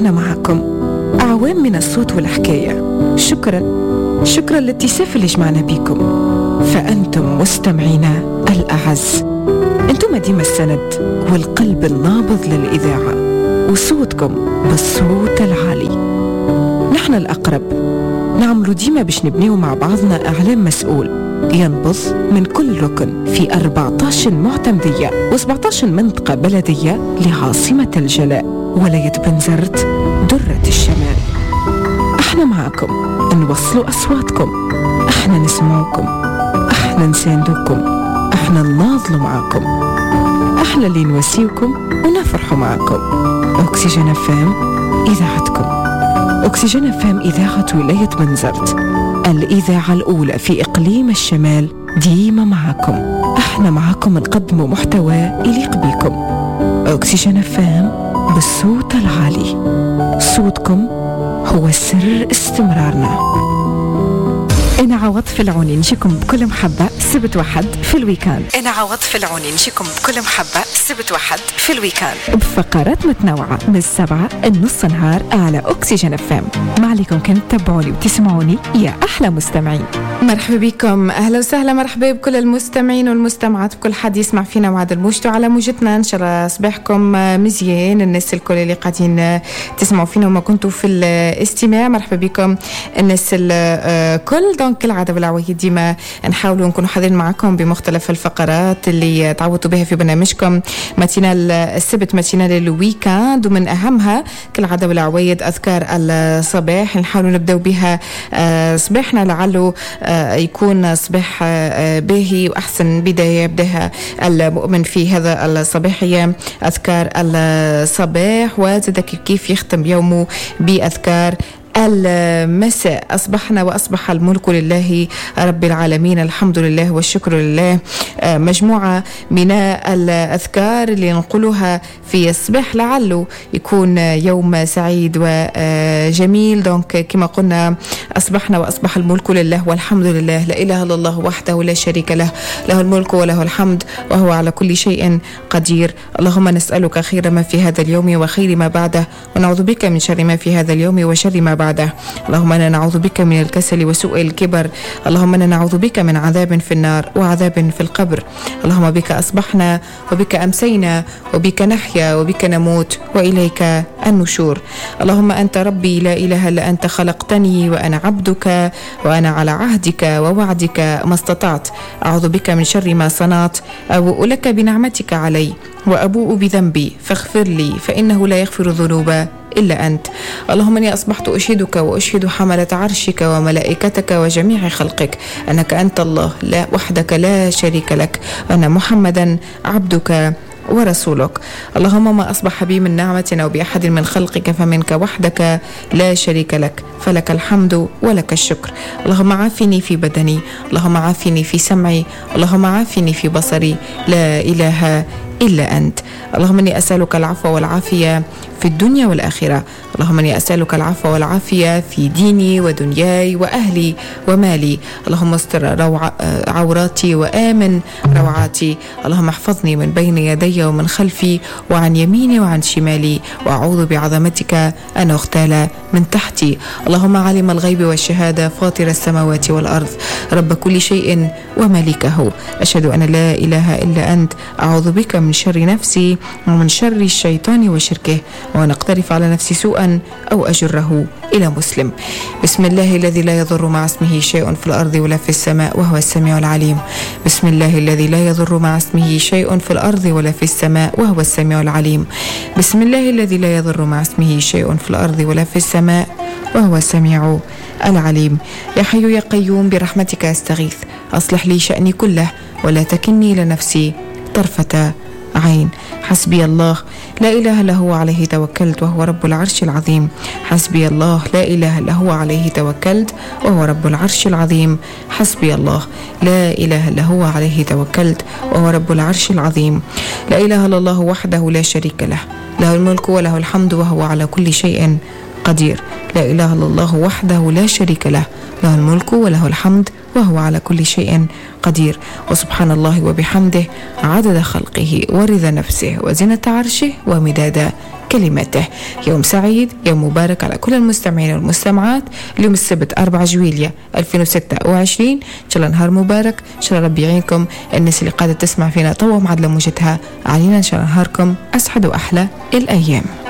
احنا معكم أعوام من الصوت والحكاية. شكرا لاتساف اللي جمعنا بيكم، فأنتم مستمعينا الأعز. أنتم ديما السند والقلب النابض للإذاعة، وصوتكم بالصوت العالي. نحن الأقرب نعملوا ديما باش نبنيو مع بعضنا إعلام مسؤول ينبض من كل ركن في 14 معتمدية و17 منطقة بلدية لعاصمة الجلاء ولاية بنزرت درة الشمال. احنا معاكم نوصلوا أصواتكم، احنا نسمعكم، احنا نساندوكم، احنا نناضلوا معاكم، احنا اللي نواسيوكم ونفرحوا معاكم. أكسجين أفام إذاعتكم. أكسجين أفام إذاعة ولاية بنزرت، الإذاعة الأولى في إقليم الشمال، ديما معاكم. احنا معاكم نقدموا محتوى يليق بيكم. أكسجين أفام بالصوت العالي، صوتكم هو سر استمرارنا. أنا عوض العوني نجيكم بكل محبة سبت وحد في الويكاند. أنا عوض العوني نجيكم بكل محبة سبت وحد في الويكاند بفقرات متنوعة من 7 لنص نهار على أكسجين أفام. ما عليكم كان تتابعوني وتسمعوني يا أحلى مستمعين. مرحبا بكم، أهلا وسهلا، مرحبا بكل المستمعين والمستمعات، بكل حد يسمع فينا وعد الموجة على موجتنا. إن شاء الله صباحكم مزيان، الناس الكل اللي قاعدين تسمعوا فينا وما كنتوا في الاستماع. مرحبا بكم الناس الكل. دونك كالعادة بالعوايد ديما نحاولوا نكونوا حاضرين معكم بمختلف الفقرات اللي تعودوا بها في برنامجكم ماتينال السبت، ماتينال الويكاند، ومن أهمها كالعادة بالعوايد أذكار الصباح. نحاولوا نبدأ بها صباحنا، لعله يكون صباح باهي وأحسن بداية يبدأها المؤمن في هذا الصباح هي أذكار الصباح، وتذكر كيف يختم يومه بأذكار المساء. أصبحنا وأصبح الملك لله رب العالمين، الحمد لله والشكر لله. مجموعة من الأذكار اللي نقولها في الصباح لعله يكون يوم سعيد وجميل. دونك كما قلنا أصبحنا وأصبح الملك لله والحمد لله، لا إله إلا الله وحده لا شريك له، له الملك وله الحمد وهو على كل شيء قدير. اللهم نسألك خير ما في هذا اليوم وخير ما بعده، ونعوذ بك من شر ما في هذا اليوم وشر ما بعده. اللهم أنا نعوذ بك من الكسل وسوء الكبر، اللهم أنا نعوذ بك من عذاب في النار وعذاب في القبر. اللهم بك أصبحنا وبك أمسينا وبك نحيا وبك نموت وإليك النشور. اللهم أنت ربي لا إله إلا أنت، خلقتني وأنا عبدك وأنا على عهدك ووعدك ما استطعت. أعوذ بك من شر ما صنعت، أبوء لك بنعمتك علي وأبوء بذنبي فاغفر لي، فإنه لا يغفر الذنوب إلا أنت. اللهم أني أصبحت أشهدك وأشهد حملة عرشك وملائكتك وجميع خلقك أنك أنت الله لا وحدك لا شريك لك، أنا محمدا عبدك ورسولك. اللهم ما أصبح بي من نعمة أو بأحد من خلقك فمنك وحدك لا شريك لك، فلك الحمد ولك الشكر. اللهم عافني في بدني، اللهم عافني في سمعي، اللهم عافني في بصري، لا إله إلا أنت. اللهم إني أسألك العفو والعافية في الدنيا والآخرة. اللهم إني أسألك العفو والعافية في ديني ودنياي وأهلي ومالي. اللهم استر عوراتي وآمن روعاتي. اللهم احفظني من بين يدي ومن خلفي وعن يميني وعن شمالي، وأعوذ بعظمتك أن أغتال من تحتي. اللهم عالم الغيب والشهادة، فاطر السماوات والأرض، رب كل شيء ومليكه، أشهد أن لا إله إلا أنت. أعوذ بك من شر نفسي ومن شر الشيطان وشركه، وأن أقترف على نفسي سوءا أو أجره إلى مسلم. بسم الله الذي لا يضر مع اسمه شيء في الأرض ولا في السماء وهو السميع العليم. بسم الله الذي لا يضر مع اسمه شيء في الأرض ولا في السماء وهو السميع العليم. بسم الله الذي لا يضر مع اسمه شيء في الأرض ولا في السماء وهو السميع العليم. يا حي يا قيوم برحمتك أستغيث، أصلح لي شأني كله ولا تكلني لنفسي طرفة عين. حسبي الله لا إله إلا هو عليه توكلت وهو رب العرش العظيم. حسبي الله لا إله إلا هو عليه توكلت وهو رب العرش العظيم. حسبي الله لا إله إلا هو عليه توكلت وهو رب العرش العظيم. لا إله إلا الله وحده لا شريك له، له الملك وله الحمد وهو على كل شيء قدير. لا إله إلا الله وحده لا شريك له، له الملك وله الحمد وهو على كل شيء قدير. وسبحان الله وبحمده عدد خلقه ورضا نفسه وزنة عرشه ومداد كلماته. يوم سعيد، يوم مبارك على كل المستمعين والمستمعات. اليوم السبت 4 جويلية 2026، إن شاء الله نهار مبارك، إن شاء الله ربي يعينكم. الناس اللي قاعدة تسمع فينا طوى معدلة موجتها علينا، إن شاء الله نهاركم أسعد وأحلى الأيام.